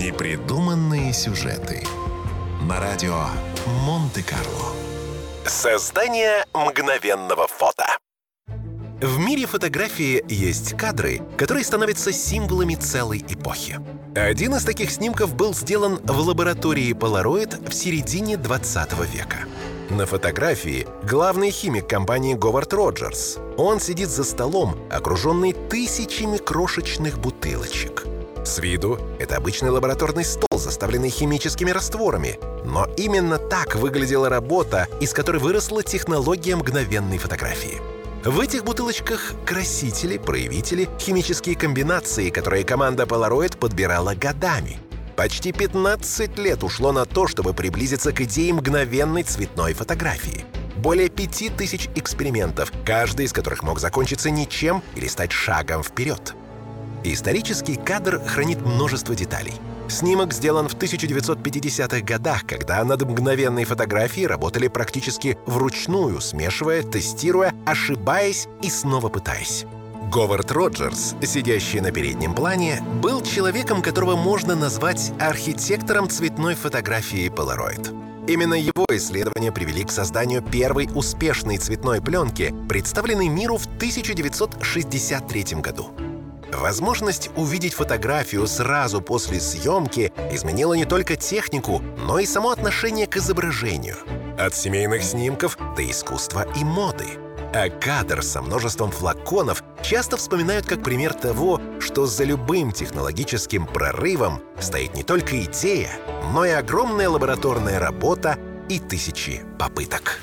Непридуманные сюжеты на радио Монте-Карло. Создание мгновенного фото. В мире фотографии есть кадры, которые становятся символами целой эпохи. Один из таких снимков был сделан в лаборатории Polaroid в середине 20 века. На фотографии главный химик компании Говард Роджерс. Он сидит за столом, окруженный тысячами крошечных бутылочек. С виду это обычный лабораторный стол, заставленный химическими растворами. Но именно так выглядела работа, из которой выросла технология мгновенной фотографии. В этих бутылочках красители, проявители, химические комбинации, которые команда Polaroid подбирала годами. Почти 15 лет ушло на то, чтобы приблизиться к идее мгновенной цветной фотографии. Более 5000 экспериментов, каждый из которых мог закончиться ничем или стать шагом вперед. Исторический кадр хранит множество деталей. Снимок сделан в 1950-х годах, когда над мгновенной фотографией работали практически вручную, смешивая, тестируя, ошибаясь и снова пытаясь. Говард Роджерс, сидящий на переднем плане, был человеком, которого можно назвать архитектором цветной фотографии Polaroid. Именно его исследования привели к созданию первой успешной цветной пленки, представленной миру в 1963 году. Возможность увидеть фотографию сразу после съемки изменила не только технику, но и само отношение к изображению. От семейных снимков до искусства и моды. А кадр со множеством флаконов часто вспоминают как пример того, что за любым технологическим прорывом стоит не только идея, но и огромная лабораторная работа и тысячи попыток.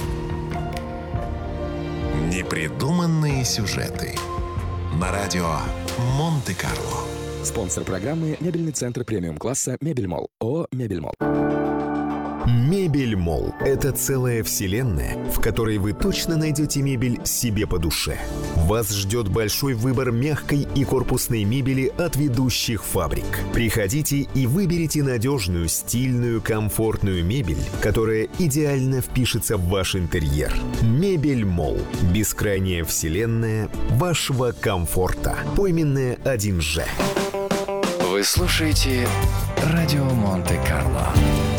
Непридуманные сюжеты на радио Монте-Карло. Спонсор программы — мебельный центр премиум-класса «Мебельмолл». ООО «Мебельмолл». Мебельмолл – это целая вселенная, в которой вы точно найдете мебель себе по душе. Вас ждет большой выбор мягкой и корпусной мебели от ведущих фабрик. Приходите и выберите надежную, стильную, комфортную мебель, которая идеально впишется в ваш интерьер. Мебельмолл – бескрайняя вселенная вашего комфорта. Пойменная 1Ж. Вы слушаете радио Монте-Карло.